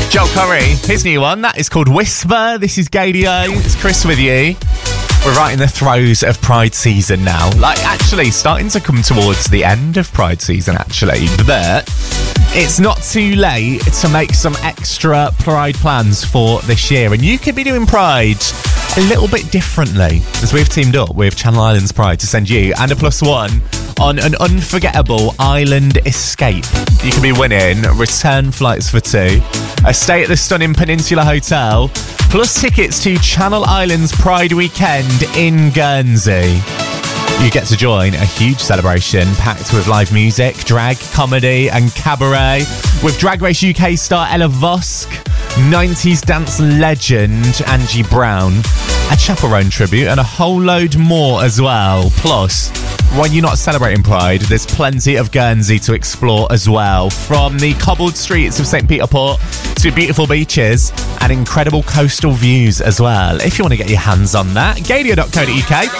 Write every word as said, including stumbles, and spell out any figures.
Joel Curry, his new one, that is called Whisper. This is Gadio, it's Chris with you. We're right in the throes of Pride season now. Like, actually, starting to come towards the end of Pride season, actually. But it's not too late to make some extra Pride plans for this year. And you could be doing Pride a little bit differently, as we've teamed up with Channel Islands Pride to send you and a plus one on an unforgettable island escape. You could be winning return flights for two, a stay at the stunning Peninsula Hotel, plus tickets to Channel Islands Pride Weekend in Guernsey. You get to join a huge celebration packed with live music, drag, comedy and cabaret with Drag Race U K star Ella Vosk, nineties dance legend Angie Brown, a chaperone tribute and a whole load more as well. Plus, when you're not celebrating Pride, there's plenty of Guernsey to explore as well, from the cobbled streets of St Peter Port to beautiful beaches and incredible coastal views as well. If you want to get your hands on that, gadio dot co dot uk.